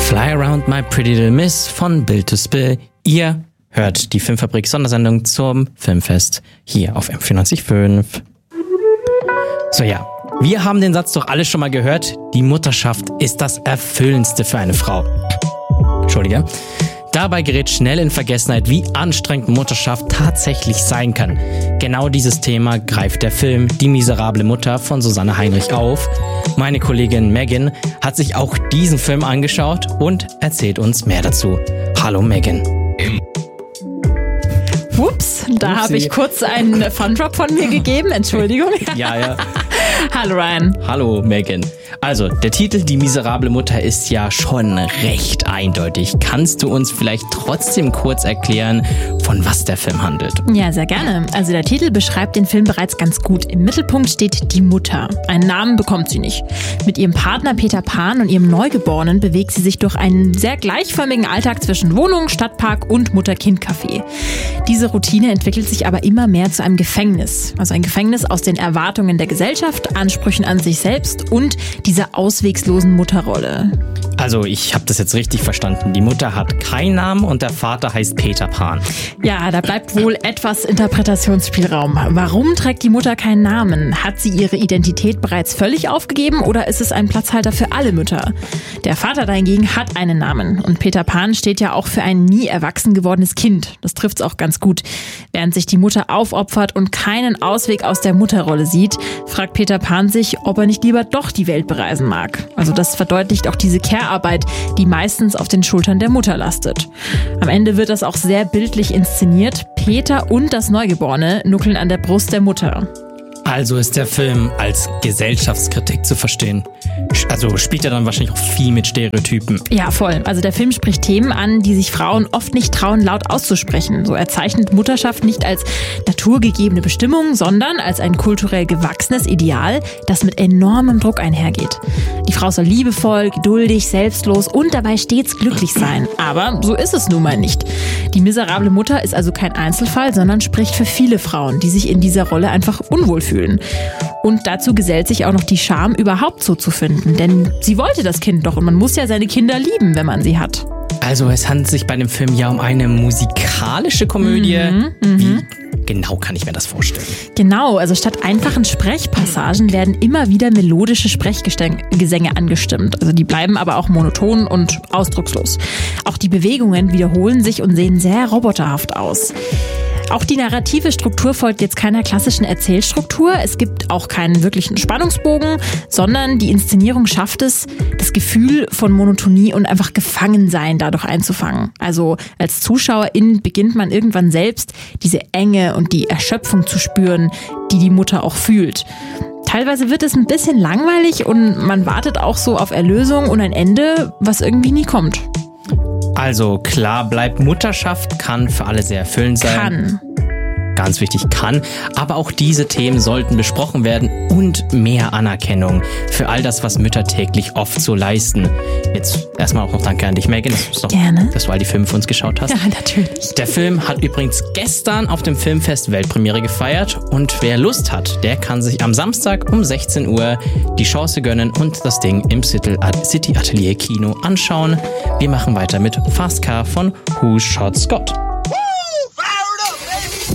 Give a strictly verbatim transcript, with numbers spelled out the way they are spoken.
Fly Around My Pretty Little Miss von Bill to Spill. Ihr hört die Filmfabrik-Sondersendung zum Filmfest hier auf M vierundneunzig Komma fünf. So ja, wir haben den Satz doch alle schon mal gehört. Die Mutterschaft ist das Erfüllendste für eine Frau. Entschuldige. Dabei gerät schnell in Vergessenheit, wie anstrengend Mutterschaft tatsächlich sein kann. Genau dieses Thema greift der Film Die miserable Mutter von Susanne Heinrich auf. Meine Kollegin Megan hat sich auch diesen Film angeschaut und erzählt uns mehr dazu. Hallo Megan. Ups, da habe ich kurz einen Fun-Drop von mir gegeben. Entschuldigung. Ja, ja. Hallo Ryan. Hallo Megan. Also, der Titel Die miserable Mutter ist ja schon recht eindeutig. Kannst du uns vielleicht trotzdem kurz erklären, von was der Film handelt? Ja, sehr gerne. Also der Titel beschreibt den Film bereits ganz gut. Im Mittelpunkt steht die Mutter. Einen Namen bekommt sie nicht. Mit ihrem Partner Peter Pan und ihrem Neugeborenen bewegt sie sich durch einen sehr gleichförmigen Alltag zwischen Wohnung, Stadtpark und Mutter-Kind-Café. Diese Routine entwickelt sich aber immer mehr zu einem Gefängnis. Also ein Gefängnis aus den Erwartungen der Gesellschaft, Ansprüchen an sich selbst und dieser auswegslosen Mutterrolle. Also ich habe das jetzt richtig verstanden. Die Mutter hat keinen Namen und der Vater heißt Peter Pan. Ja, da bleibt wohl etwas Interpretationsspielraum. Warum trägt die Mutter keinen Namen? Hat sie ihre Identität bereits völlig aufgegeben oder ist es ein Platzhalter für alle Mütter? Der Vater dahingegen hat einen Namen und Peter Pan steht ja auch für ein nie erwachsen gewordenes Kind. Das trifft's auch ganz gut. Während sich die Mutter aufopfert und keinen Ausweg aus der Mutterrolle sieht, fragt Peter Pan sich, ob er nicht lieber doch die Welt bereisen mag. Also das verdeutlicht auch diese Care-Arbeit, die meistens auf den Schultern der Mutter lastet. Am Ende wird das auch sehr bildlich inszeniert. Peter und das Neugeborene nuckeln an der Brust der Mutter. Also ist der Film als Gesellschaftskritik zu verstehen. Also spielt er dann wahrscheinlich auch viel mit Stereotypen. Ja, voll. Also der Film spricht Themen an, die sich Frauen oft nicht trauen, laut auszusprechen. So er zeichnet Mutterschaft nicht als naturgegebene Bestimmung, sondern als ein kulturell gewachsenes Ideal, das mit enormem Druck einhergeht. Die Frau soll liebevoll, geduldig, selbstlos und dabei stets glücklich sein. Aber so ist es nun mal nicht. Die miserable Mutter ist also kein Einzelfall, sondern spricht für viele Frauen, die sich in dieser Rolle einfach unwohl fühlen. Und dazu gesellt sich auch noch die Scham, überhaupt so zu finden. Denn sie wollte das Kind doch und man muss ja seine Kinder lieben, wenn man sie hat. Also es handelt sich bei dem Film ja um eine musikalische Komödie. Mhm, Wie genau kann ich mir das vorstellen? Genau, also statt einfachen Sprechpassagen werden immer wieder melodische Sprechgesänge angestimmt. Also die bleiben aber auch monoton und ausdruckslos. Auch die Bewegungen wiederholen sich und sehen sehr roboterhaft aus. Auch die narrative Struktur folgt jetzt keiner klassischen Erzählstruktur. Es gibt auch keinen wirklichen Spannungsbogen, sondern die Inszenierung schafft es, das Gefühl von Monotonie und einfach Gefangensein dadurch einzufangen. Also als Zuschauerin beginnt man irgendwann selbst diese Enge und die Erschöpfung zu spüren, die die Mutter auch fühlt. Teilweise wird es ein bisschen langweilig und man wartet auch so auf Erlösung und ein Ende, was irgendwie nie kommt. Also klar bleibt, Mutterschaft kann für alle sehr erfüllend sein. Kann. Ganz wichtig, kann. Aber auch diese Themen sollten besprochen werden und mehr Anerkennung für all das, was Mütter täglich oft so leisten. Jetzt erstmal auch noch danke an dich, Megan. Dass Gerne. Dass du all die Filme für uns geschaut hast. Ja, natürlich. Der Film hat übrigens gestern auf dem Filmfest Weltpremiere gefeiert und wer Lust hat, der kann sich am Samstag um sechzehn Uhr die Chance gönnen und das Ding im City Atelier Kino anschauen. Wir machen weiter mit Fast Car von Who Shot Scott.